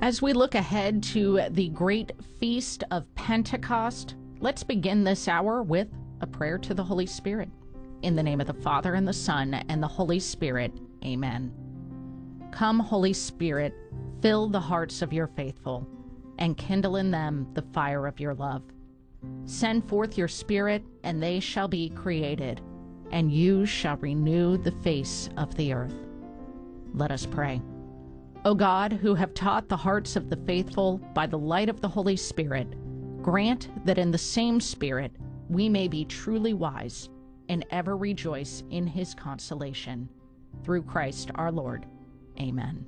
As we look ahead to the great feast of Pentecost, let's begin this hour with a prayer to the Holy Spirit. In the name of the Father, and the Son, and the Holy Spirit, amen. Come, Holy Spirit, fill the hearts of your faithful, and kindle in them the fire of your love. Send forth your Spirit, and they shall be created, and you shall renew the face of the earth. Let us pray. O God, who have taught the hearts of the faithful by the light of the Holy Spirit, grant that in the same Spirit we may be truly wise and ever rejoice in his consolation. Through Christ our Lord. Amen.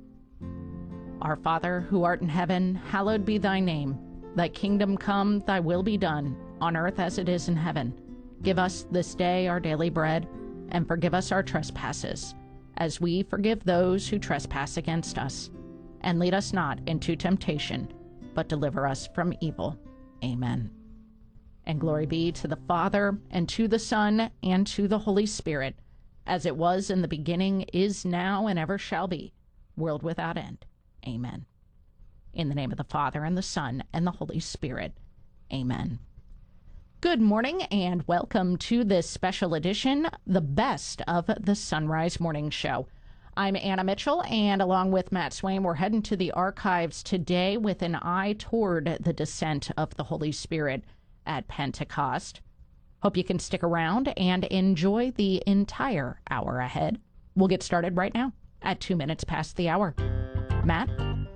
Our Father, who art in heaven, hallowed be thy name. Thy kingdom come, thy will be done, on earth as it is in heaven. Give us this day our daily bread, and forgive us our trespasses, as we forgive those who trespass against us. And lead us not into temptation, but deliver us from evil. Amen. And glory be to the Father, and to the Son, and to the Holy Spirit, as it was in the beginning, is now, and ever shall be, world without end. Amen. In the name of the Father, and the Son, and the Holy Spirit. Amen. Good morning, and welcome to this special edition, the best of the Sunrise Morning Show. I'm Anna Mitchell, and along with Matt Swain, we're heading to the archives today with an eye toward the descent of the Holy Spirit at Pentecost. Hope you can stick around and enjoy the entire hour ahead. We'll get started right now at 2 minutes past the hour. Matt?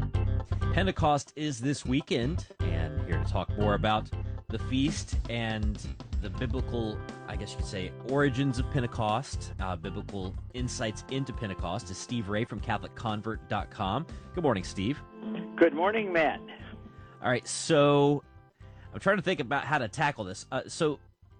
Pentecost is this weekend, and here to talk more about the feast and the biblical, I guess you could say, origins of Pentecost, biblical insights into Pentecost, is Steve Ray from CatholicConvert.com. Good morning, Steve. Good morning, Matt. All right, so I'm trying to think about how to tackle this. So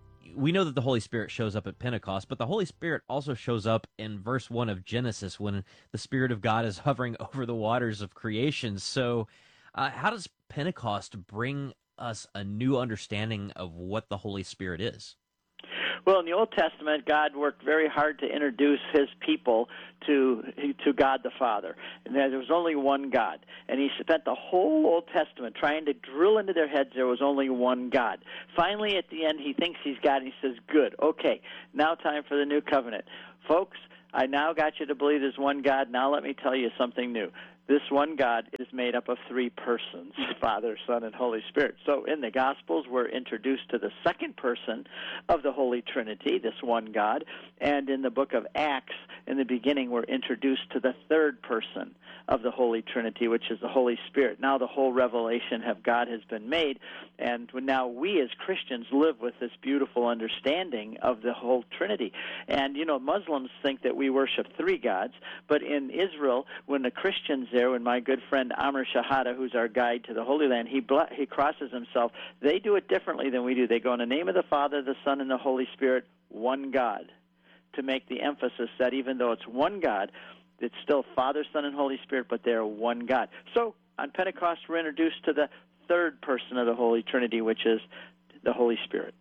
we know that the Holy Spirit shows up at Pentecost, but the Holy Spirit also shows up in verse 1 of Genesis when the Spirit of God is hovering over the waters of creation. So how does Pentecost bring us a new understanding of what the Holy Spirit is? Well, in the Old Testament, God worked very hard to introduce his people to God the Father. And there was only one God. And he spent the whole Old Testament trying to drill into their heads there was only one God. Finally, at the end, he thinks he's God, and he says, good, okay, now time for the new covenant. Folks, I now got you to believe there's one God. Now let me tell you something new. This one God is made up of three persons, Father, Son, and Holy Spirit. So in the Gospels, we're introduced to the second person of the Holy Trinity, this one God. And in the book of Acts, in the beginning, we're introduced to the third person of the Holy Trinity, which is the Holy Spirit. Now the whole revelation of God has been made, and now we as Christians live with this beautiful understanding of the whole Trinity. And, you know, Muslims think that we worship three gods, but in Israel, when the Christians there, when my good friend Amr Shahada, who's our guide to the Holy Land, he crosses himself, they do it differently than we do. They go in the name of the Father, the Son, and the Holy Spirit, one God, to make the emphasis that even though it's one God, it's still Father, Son, and Holy Spirit, but they're one God. So on Pentecost, we're introduced to the third person of the Holy Trinity, which is the Holy Spirit.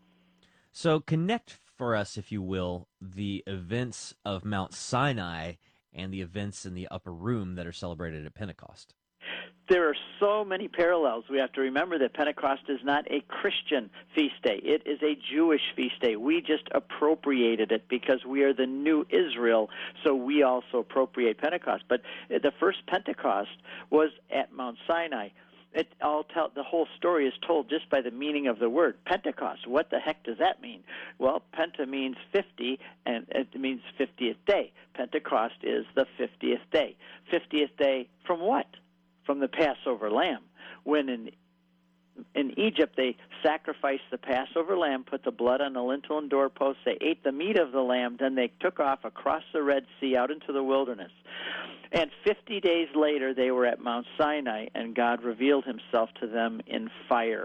So connect for us, if you will, the events of Mount Sinai and the events in the upper room that are celebrated at Pentecost. There are so many parallels. We have to remember that Pentecost is not a Christian feast day. It is a Jewish feast day. We just appropriated it because we are the new Israel, so we also appropriate Pentecost. But the first Pentecost was at Mount Sinai. The whole story is told just by the meaning of the word Pentecost. What the heck does that mean? Well, Penta means 50, and it means 50th day. Pentecost is the 50th day. 50th day from what? From the Passover lamb. When in Egypt they sacrificed the Passover lamb, put the blood on the lintel and doorposts, they ate the meat of the lamb, then they took off across the Red Sea out into the wilderness. And 50 days later they were at Mount Sinai, and God revealed himself to them in fire.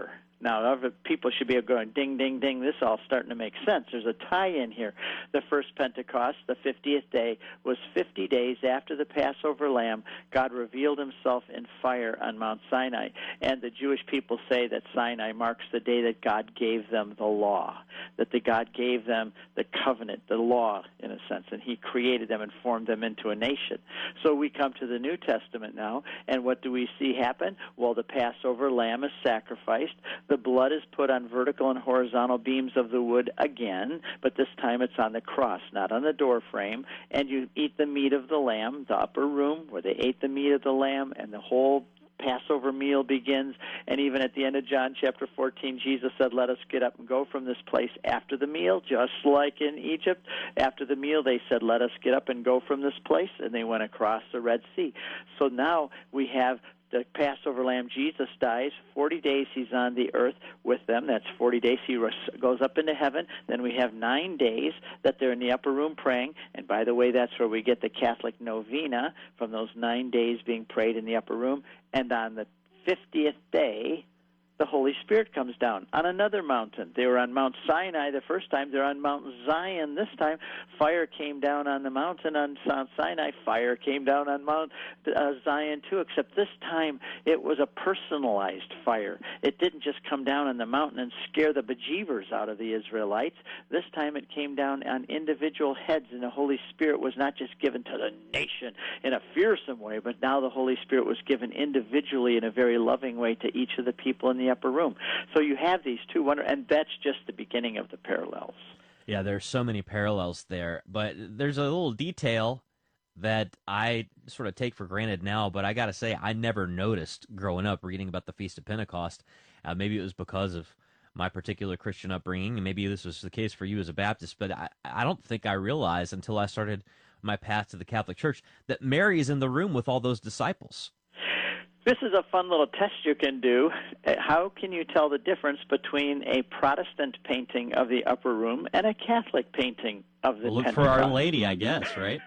Now, other people should be going, ding, ding, ding, this all starting to make sense. There's a tie-in here. The first Pentecost, the 50th day, was 50 days after the Passover lamb. God revealed himself in fire on Mount Sinai. And the Jewish people say that Sinai marks the day that God gave them the law, that God gave them the covenant, the law, in a sense, and he created them and formed them into a nation. So we come to the New Testament now, and what do we see happen? Well, the Passover lamb is sacrificed. The blood is put on vertical and horizontal beams of the wood again, but this time it's on the cross, not on the door frame. And you eat the meat of the lamb, the upper room where they ate the meat of the lamb, and the whole Passover meal begins. And even at the end of John chapter 14, Jesus said, let us get up and go from this place after the meal, just like in Egypt. After the meal, they said, let us get up and go from this place, and they went across the Red Sea. So now we have the Passover lamb. Jesus dies. 40 days he's on the earth with them. That's 40 days. He goes up into heaven. Then we have 9 days that they're in the upper room praying. And by the way, that's where we get the Catholic novena, from those 9 days being prayed in the upper room. And on the 50th day, the Holy Spirit comes down on another mountain. They were on Mount Sinai the first time. They're on Mount Zion this time. Fire came down on the mountain on Mount Sinai. Fire came down on Mount Zion too, except this time it was a personalized fire. It didn't just come down on the mountain and scare the bejeebers out of the Israelites. This time it came down on individual heads, and the Holy Spirit was not just given to the nation in a fearsome way, but now the Holy Spirit was given individually in a very loving way to each of the people in the upper room. So you have these two and that's just the beginning of the parallels. Yeah, there's so many parallels there, but there's a little detail that I sort of take for granted now, but I got to say I never noticed growing up reading about the Feast of Pentecost. Maybe it was because of my particular Christian upbringing, and maybe this was the case for you as a Baptist, but I don't think I realized until I started my path to the Catholic Church that Mary is in the room with all those disciples. This is a fun little test you can do. How can you tell the difference between a Protestant painting of the upper room and a Catholic painting of the Look Pentecost? for Our Lady, I guess, right?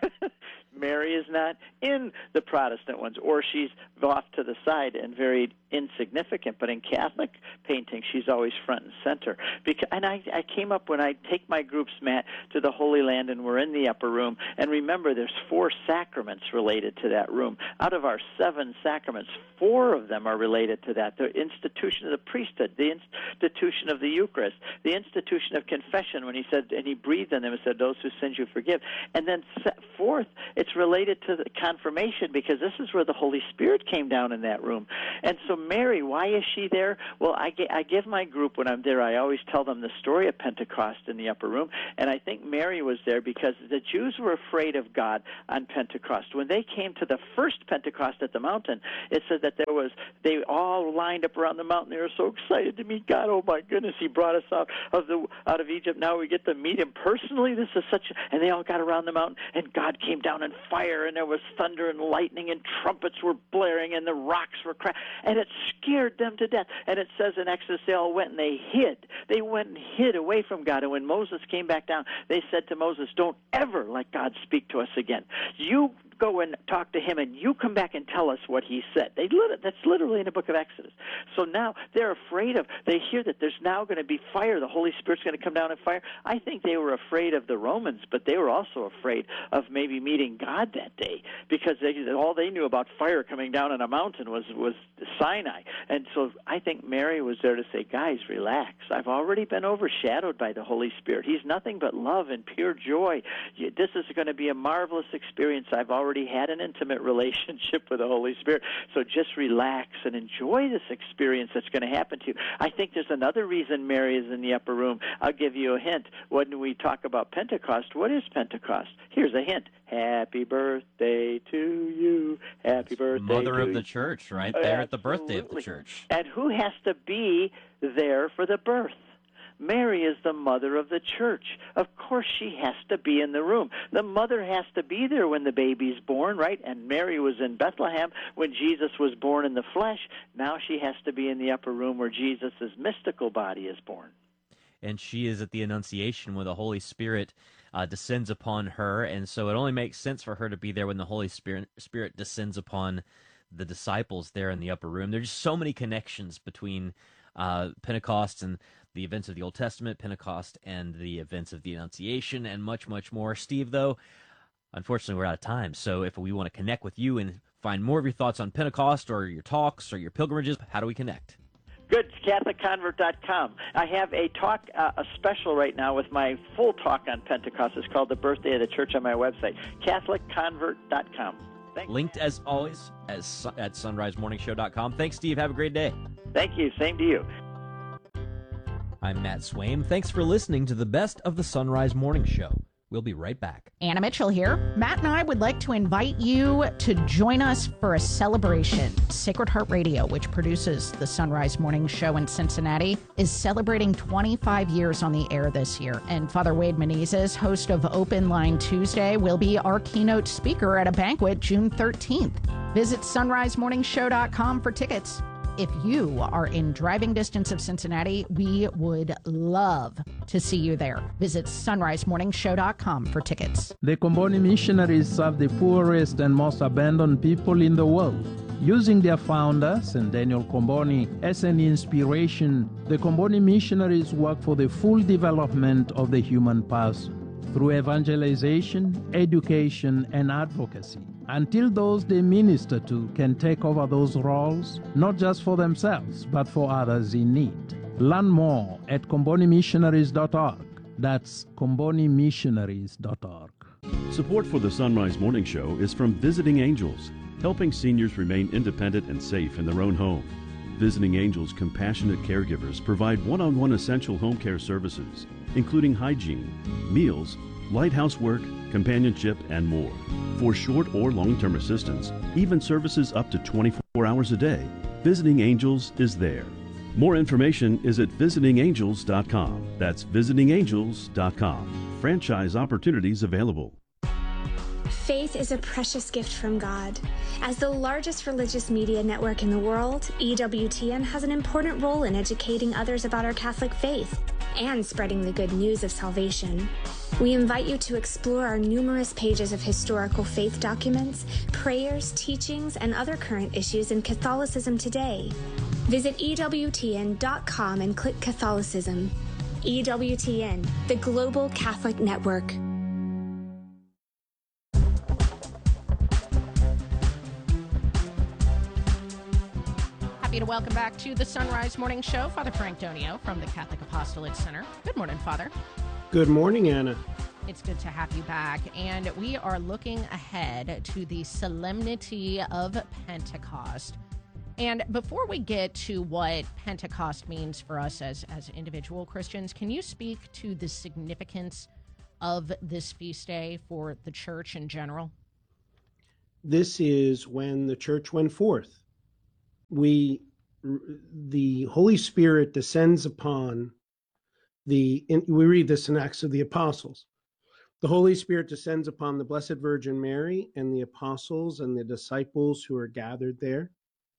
Mary is not in the Protestant ones, or she's off to the side and very insignificant. But in Catholic paintings, she's always front and center. And I came up when I take my groups, Matt, to the Holy Land, and we're in the upper room. And remember, there's 4 sacraments related to that room. Out of our 7 sacraments, 4 of them are related to that. The institution of the priesthood, the institution of the Eucharist, the institution of confession, when he said, and he breathed on them and said, those whose sins you forgive. And then fourth, it's related to the confirmation, because this is where the Holy Spirit came down in that room. And so Mary, why is she there? Well, I give my group, when I'm there, I always tell them the story of Pentecost in the upper room, and I think Mary was there because the Jews were afraid of God on Pentecost. When they came to the first Pentecost at the mountain, it said that they all lined up around the mountain. They were so excited to meet God. Oh my goodness, he brought us out of Egypt. Now we get to meet him personally. This is and they all got around the mountain, and God came down in fire, and there was thunder and lightning, and trumpets were blaring, and the rocks were cracking, and it scared them to death. And it says in Exodus, they all went and they hid. They went and hid away from God. And when Moses came back down, they said to Moses, don't ever let God speak to us again. You go and talk to him, and you come back and tell us what he said. That's literally in the book of Exodus. So now they're afraid they hear that there's now going to be fire. The Holy Spirit's going to come down in fire. I think they were afraid of the Romans, but they were also afraid of maybe meeting God that day, because all they knew about fire coming down on a mountain was Sinai. And so I think Mary was there to say, guys, relax. I've already been overshadowed by the Holy Spirit. He's nothing but love and pure joy. This is going to be a marvelous experience. I've already had an intimate relationship with the Holy Spirit, so just relax and enjoy this experience that's going to happen to you. I think there's another reason Mary is in the upper room. I'll give you a hint. When we talk about Pentecost, what is Pentecost? Here's a hint. Happy birthday to you. Happy birthday to you. Mother of the church, right there at the birthday of the church. And who has to be there for the birth? Mary is the mother of the church. Of course she has to be in the room. The mother has to be there when the baby's born, right? And Mary was in Bethlehem when Jesus was born in the flesh. Now she has to be in the upper room where Jesus' mystical body is born. And she is at the Annunciation where the Holy Spirit descends upon her, and so it only makes sense for her to be there when the Holy Spirit descends upon the disciples there in the upper room. There's so many connections between Pentecost and the events of the Old Testament, Pentecost and the events of the Annunciation, and much, much more. Steve, though, unfortunately, we're out of time. So if we want to connect with you and find more of your thoughts on Pentecost or your talks or your pilgrimages, how do we connect? Good. CatholicConvert.com. I have a talk, a special right now with my full talk on Pentecost. It's called The Birthday of the Church on my website, CatholicConvert.com. Thanks. Linked, as always, at sunrisemorningshow.com. Thanks, Steve. Have a great day. Thank you. Same to you. I'm Matt Swaim. Thanks for listening to the best of the Sunrise Morning Show. We'll be right back. Anna Mitchell here. Matt and I would like to invite you to join us for a celebration. Sacred Heart Radio, which produces the Sunrise Morning Show in Cincinnati, is celebrating 25 years on the air this year. And Father Wade Menezes, host of Open Line Tuesday, will be our keynote speaker at a banquet June 13th. Visit sunrisemorningshow.com for tickets. If you are in driving distance of Cincinnati, we would love to see you there. Visit sunrisemorningshow.com for tickets. The Comboni missionaries serve the poorest and most abandoned people in the world. Using their founder, St. Daniel Comboni, as an inspiration, the Comboni missionaries work for the full development of the human person through evangelization, education, and advocacy, until those they minister to can take over those roles, not just for themselves, but for others in need. Learn more at combonimissionaries.org. That's combonimissionaries.org. Support for the Sunrise Morning Show is from Visiting Angels, helping seniors remain independent and safe in their own home. Visiting Angels compassionate caregivers provide one-on-one essential home care services, including hygiene, meals, light housework, companionship, and more. For short or long-term assistance, even services up to 24 hours a day, Visiting Angels is there. More information is at visitingangels.com. That's visitingangels.com. Franchise opportunities available. Faith is a precious gift from God. As the largest religious media network in the world, EWTN has an important role in educating others about our Catholic faith and spreading the good news of salvation. We invite you to explore our numerous pages of historical faith documents, prayers, teachings, and other current issues in Catholicism today. Visit EWTN.com and click Catholicism. EWTN, the Global Catholic Network. Happy to welcome back to the Sunrise Morning Show, Father Frank Donio from the Catholic Apostolate Center. Good morning, Father. Good morning, Anna. It's good to have you back, and we are looking ahead to the Solemnity of Pentecost. And before we get to what Pentecost means for us as individual Christians, can you speak to the significance of this feast day for the church in general? This is when the church went forth. The Holy Spirit descends upon we read this in Acts of the Apostles. The Holy Spirit descends upon the Blessed Virgin Mary and the apostles and the disciples who are gathered there.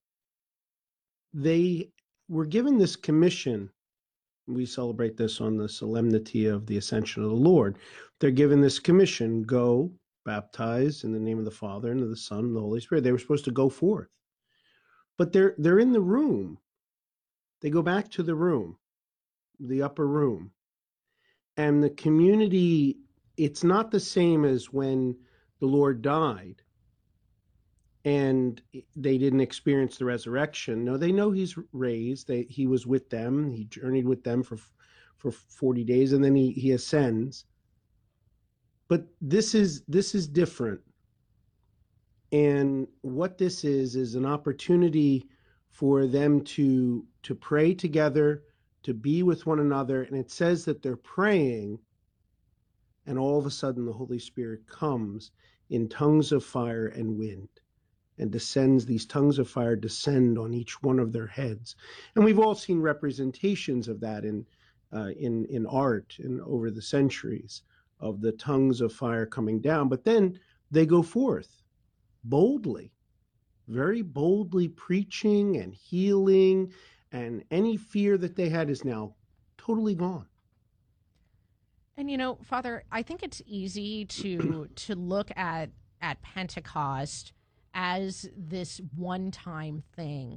They were given this commission. We celebrate this on the Solemnity of the Ascension of the Lord. They're given this commission: go, baptize in the name of the Father and of the Son and the Holy Spirit. They were supposed to go forth. But they're in the room. They go back to the room, the upper room. And the community, it's not the same as when the Lord died and they didn't experience the resurrection. No, they know he's raised. He was with them. He journeyed with them for 40 days, and then he ascends. But this is different. And what this is an opportunity for them to pray together, to be with one another. And it says that they're praying, and all of a sudden the Holy Spirit comes in tongues of fire and wind, and descends. These tongues of fire descend on each one of their heads. And we've all seen representations of that in art and over the centuries, of the tongues of fire coming down. But then they go forth boldly, very boldly, preaching and healing, and any fear that they had is now totally gone. And Father, I think it's easy to look at Pentecost as this one-time thing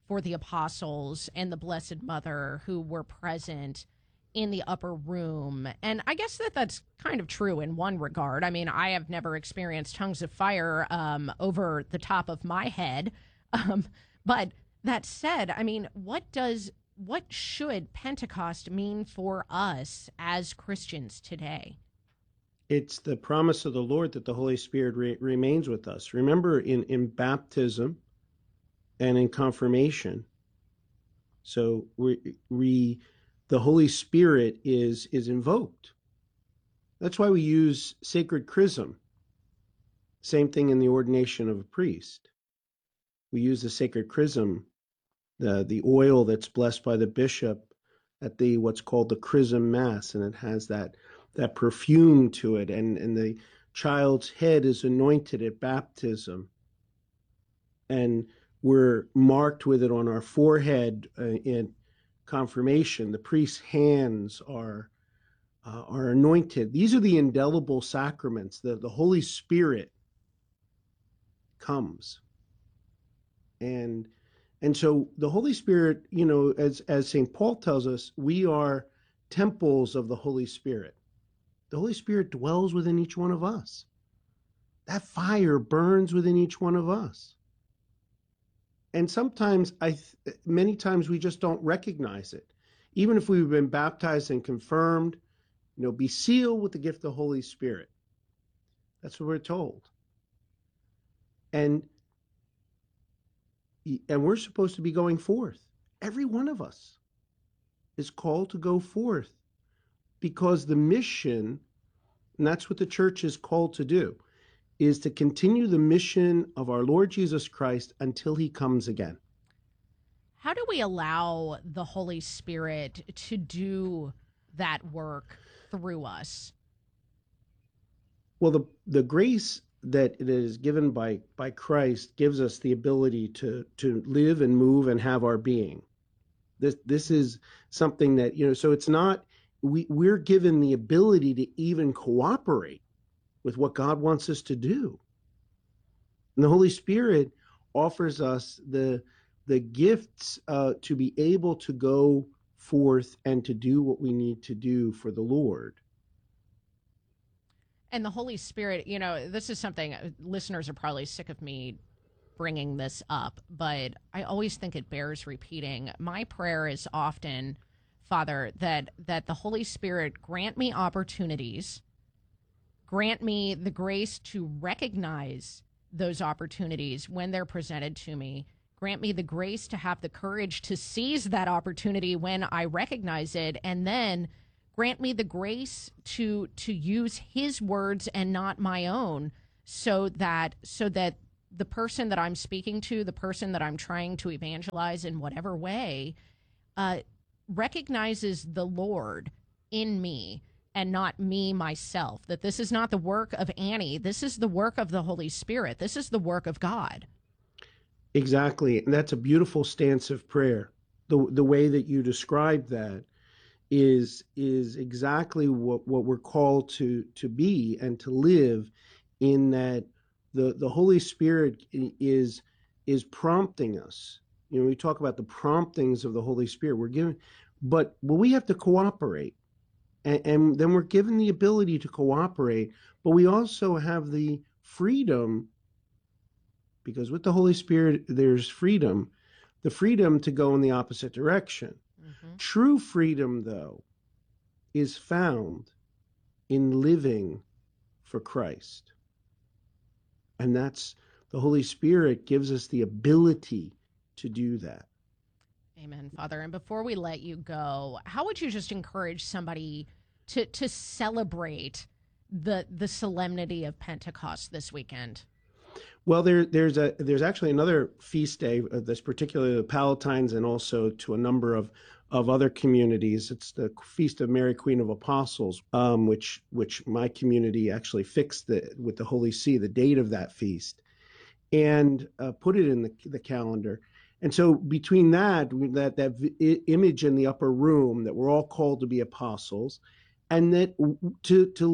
for the apostles and the Blessed Mother who were present in the upper room. And I guess that's kind of true in one regard. I mean, I have never experienced tongues of fire over the top of my head. But that said, I mean, what should Pentecost mean for us as Christians today? It's the promise of the Lord that the Holy Spirit remains with us. Remember, in baptism and in confirmation, so the Holy Spirit is invoked. That's why we use sacred chrism. Same thing in the ordination of a priest. We use the sacred chrism, the oil that's blessed by the bishop at the what's called the chrism mass, and it has that perfume to it, and the child's head is anointed at baptism, and we're marked with it on our forehead in confirmation. The priest's hands are anointed. These are the indelible sacraments. The Holy Spirit comes, and so the Holy Spirit, as St. Paul tells us, we are temples of the Holy Spirit. The Holy Spirit dwells within each one of us. That fire burns within each one of us. And sometimes, many times we just don't recognize it. Even if we've been baptized and confirmed, be sealed with the gift of the Holy Spirit. That's what we're told. And we're supposed to be going forth. Every one of us is called to go forth, because the mission, and that's what the church is called to do, is to continue the mission of our Lord Jesus Christ until he comes again. How do we allow the Holy Spirit to do that work through us? Well, the grace that it is given by Christ gives us the ability to live and move and have our being. This is something that, so it's not, we're given the ability to even cooperate with what God wants us to do. And the Holy Spirit offers us the gifts to be able to go forth and to do what we need to do for the Lord. And the Holy Spirit, this is something listeners are probably sick of me bringing this up, but I always think it bears repeating. My prayer is often, Father, that the Holy Spirit grant me opportunities, grant me the grace to recognize those opportunities when they're presented to me. Grant me the grace to have the courage to seize that opportunity when I recognize it, and then grant me the grace to use his words and not my own, so that the person that I'm speaking to, the person that I'm trying to evangelize in whatever way, recognizes the Lord in me and not me myself, that this is not the work of Annie. This is the work of the Holy Spirit. This is the work of God. Exactly. And that's a beautiful stance of prayer. The way that you described that is exactly what we're called to be and to live, in that the Holy Spirit is prompting us. We talk about the promptings of the Holy Spirit. We're given, but we have to cooperate. And then we're given the ability to cooperate, but we also have the freedom, because with the Holy Spirit, there's freedom, the freedom to go in the opposite direction. Mm-hmm. True freedom, though, is found in living for Christ. And that's, the Holy Spirit gives us the ability to do that. Amen, Father. And before we let you go, how would you just encourage somebody to celebrate the solemnity of Pentecost this weekend? Well, there's actually another feast day that's particularly the Palatines, and also to a number of other communities. It's the Feast of Mary, Queen of Apostles, which my community actually fixed with the Holy See, the date of that feast, and put it in the calendar. And so between that image in the upper room, that we're all called to be apostles, and that to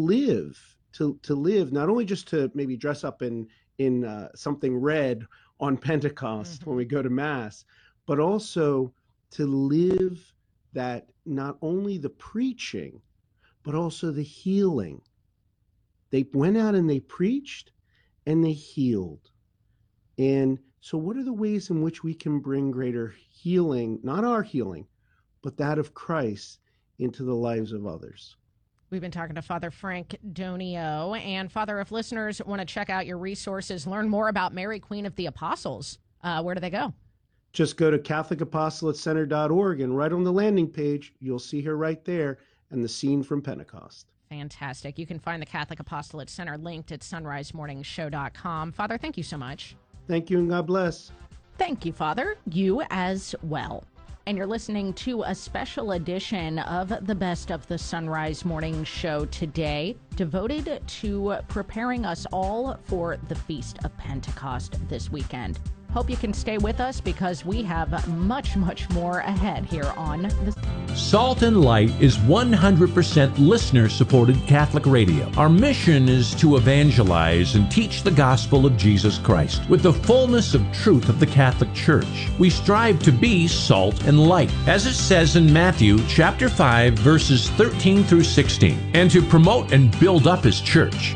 live, not only just to maybe dress up in something red on Pentecost when we go to Mass, but also to live that, not only the preaching, but also the healing. They went out and they preached and they healed. And so what are the ways in which we can bring greater healing, not our healing, but that of Christ, into the lives of others? We've been talking to Father Frank Donio. And Father, if listeners want to check out your resources, learn more about Mary, Queen of the Apostles, where do they go? Just go to CatholicApostolatecenter.org, and right on the landing page, you'll see her right there and the scene from Pentecost. Fantastic. You can find the Catholic Apostolate Center linked at sunrisemorningshow.com. Father, thank you so much. Thank you, and God bless. Thank you, Father. You as well. And you're listening to a special edition of the Best of the Sunrise Morning Show today, devoted to preparing us all for the Feast of Pentecost this weekend. Hope you can stay with us because we have much, much more ahead here on the Salt and Light is 100% listener-supported Catholic radio. Our mission is to evangelize and teach the gospel of Jesus Christ with the fullness of truth of the Catholic Church. We strive to be salt and light, as it says in Matthew chapter 5, verses 13 through 16, and to promote and build up His church.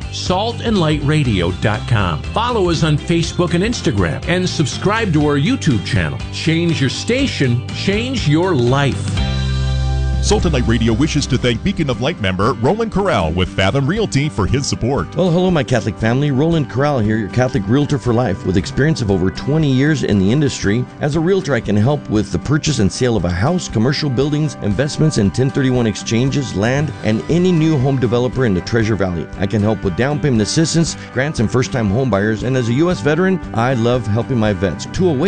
saltandlightradio.com. Follow us on Facebook and Instagram, and subscribe to our YouTube channel. Change your station, change your life. Salt and Light Radio wishes to thank Beacon of Light member Roland Corral with Fathom Realty for his support. Well, hello, my Catholic family. Roland Corral here, your Catholic realtor for life, with experience of over 20 years in the industry. As a realtor, I can help with the purchase and sale of a house, commercial buildings, investments in 1031 exchanges, land, and any new home developer in the Treasure Valley. I can help with down payment assistance, grants, and first-time home buyers. And as a U.S. veteran, I love helping my vets.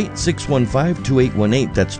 208-615-2818. That's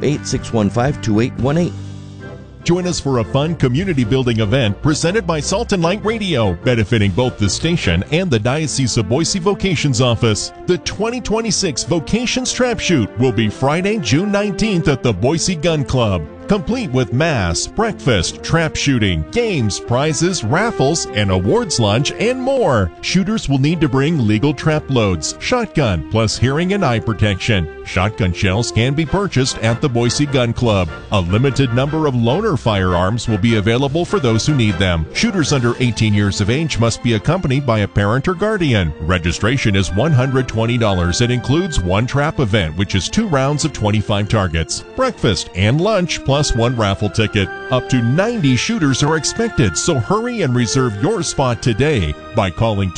208-615-2818. Join us for a fun community-building event presented by Salt and Light Radio, benefiting both the station and the Diocese of Boise Vocations Office. The 2026 Vocations Trap Shoot will be Friday, June 19th at the Boise Gun Club, complete with mass, breakfast, trap shooting, games, prizes, raffles, an awards lunch, and more. Shooters will need to bring legal trap loads, shotgun, plus hearing and eye protection. Shotgun shells can be purchased at the Boise Gun Club. A limited number of loaner firearms will be available for those who need them. Shooters under 18 years of age must be accompanied by a parent or guardian. Registration is $120 and includes one trap event, which is 2 rounds of 25 targets, breakfast and lunch, plus one raffle ticket. Up to 90 shooters are expected, so hurry and reserve your spot today by calling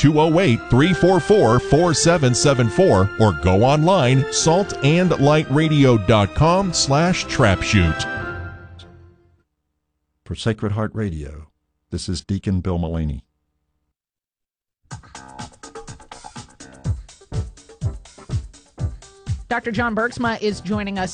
208-344-4774 or go online saltandlightradio.com/trapshoot. For Sacred Heart Radio, this is Deacon Bill Mullaney. Dr. John Bergsma is joining us